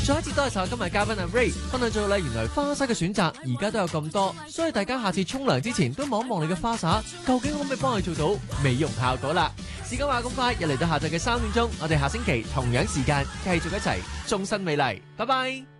再一次多謝晒今日嘉賓阿 Ray 分享咗咧，原來花灑嘅選擇而家都有咁多，所以大家下次沖涼之前都望一望你嘅花灑，究竟可唔可以幫你做到美容效果啦？時間話咁快，又嚟到下晝嘅3點鐘，我哋下星期同樣時間繼續一齊終身美麗，拜拜。